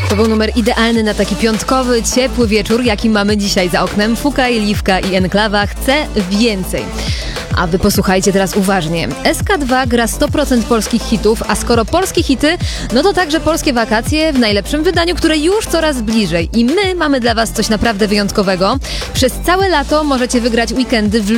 To był numer idealny na taki piątkowy, ciepły wieczór, jaki mamy dzisiaj za oknem. Fukaj, Liwka i Enklawa. Chcę więcej. A wy posłuchajcie teraz uważnie. SK2 gra 100% polskich hitów, a skoro polskie hity, no to także polskie wakacje w najlepszym wydaniu, które już coraz bliżej. I my mamy dla was coś naprawdę wyjątkowego. Przez całe lato możecie wygrać weekendy w